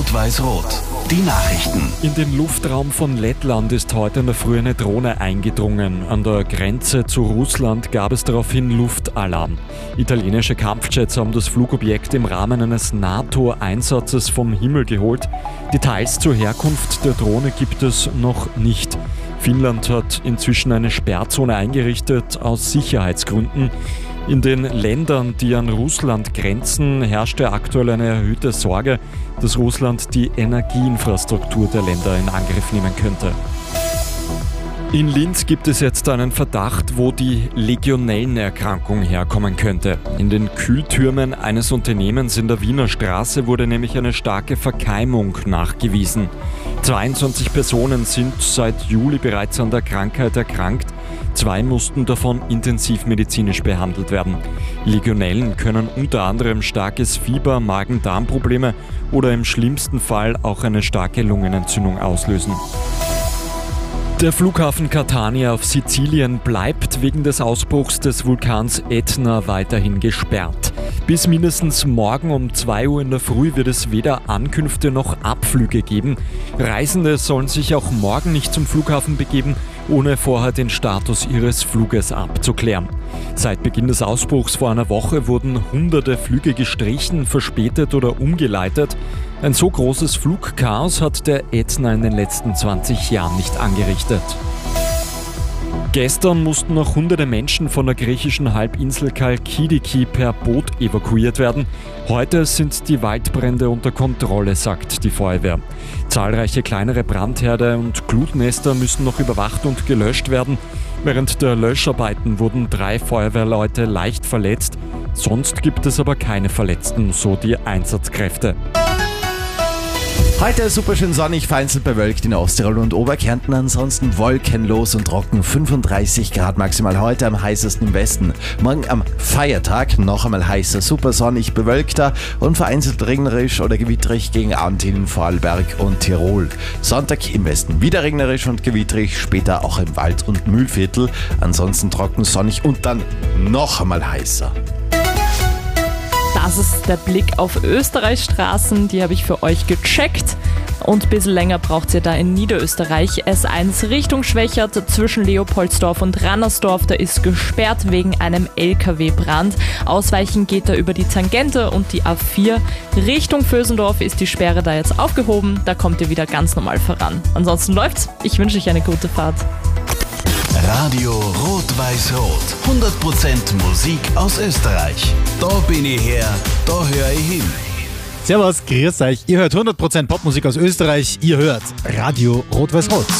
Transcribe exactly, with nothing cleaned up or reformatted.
Rot-Weiß-Rot. Die Nachrichten. In den Luftraum von Lettland ist heute in der Früh eine Drohne eingedrungen. An der Grenze zu Russland gab es daraufhin Luftalarm. Italienische Kampfjets haben das Flugobjekt im Rahmen eines NATO-Einsatzes vom Himmel geholt. Details zur Herkunft der Drohne gibt es noch nicht. Finnland hat inzwischen eine Sperrzone eingerichtet aus Sicherheitsgründen. In den Ländern, die an Russland grenzen, herrschte aktuell eine erhöhte Sorge, dass Russland die Energieinfrastruktur der Länder in Angriff nehmen könnte. In Linz gibt es jetzt einen Verdacht, wo die Legionellenerkrankung herkommen könnte. In den Kühltürmen eines Unternehmens in der Wiener Straße wurde nämlich eine starke Verkeimung nachgewiesen. zweiundzwanzig Personen sind seit Juli bereits an der Krankheit erkrankt. Zwei mussten davon intensivmedizinisch behandelt werden. Legionellen können unter anderem starkes Fieber, Magen-Darm-Probleme oder im schlimmsten Fall auch eine starke Lungenentzündung auslösen. Der Flughafen Catania auf Sizilien bleibt wegen des Ausbruchs des Vulkans Ätna weiterhin gesperrt. Bis mindestens morgen um zwei Uhr in der Früh wird es weder Ankünfte noch Abflüge geben. Reisende sollen sich auch morgen nicht zum Flughafen begeben, ohne vorher den Status ihres Fluges abzuklären. Seit Beginn des Ausbruchs vor einer Woche wurden hunderte Flüge gestrichen, verspätet oder umgeleitet. Ein so großes Flugchaos hat der Ätna in den letzten zwanzig Jahren nicht angerichtet. Gestern mussten noch hunderte Menschen von der griechischen Halbinsel Chalkidiki per Boot evakuiert werden. Heute sind die Waldbrände unter Kontrolle, sagt die Feuerwehr. Zahlreiche kleinere Brandherde und Glutnester müssen noch überwacht und gelöscht werden. Während der Löscharbeiten wurden drei Feuerwehrleute leicht verletzt. Sonst gibt es aber keine Verletzten, so die Einsatzkräfte. Heute super schön sonnig, vereinzelt bewölkt in Osttirol und Oberkärnten, ansonsten wolkenlos und trocken, fünfunddreißig Grad maximal heute, am heißesten im Westen. Morgen am Feiertag noch einmal heißer, super sonnig, bewölkter und vereinzelt regnerisch oder gewittrig gegen Abend hin in Vorarlberg und Tirol. Sonntag im Westen wieder regnerisch und gewittrig, später auch im Wald- und Mühlviertel, ansonsten trocken, sonnig und dann noch einmal heißer. Das ist der Blick auf Österreichs Straßen, die habe ich für euch gecheckt. Und ein bisschen länger braucht ihr da in Niederösterreich. S eins Richtung Schwächert zwischen Leopoldsdorf und Rannersdorf. Da ist gesperrt wegen einem L K W-Brand. Ausweichen geht da über die Tangente und die A vier. Richtung Vösendorf ist die Sperre da jetzt aufgehoben. Da kommt ihr wieder ganz normal voran. Ansonsten läuft's. Ich wünsche euch eine gute Fahrt. Radio Rot-Weiß-Rot. hundert Prozent Musik aus Österreich. Da bin ich her, da höre ich hin. Servus, grüß euch. Ihr hört hundert Prozent Popmusik aus Österreich. Ihr hört Radio Rot-Weiß-Rot.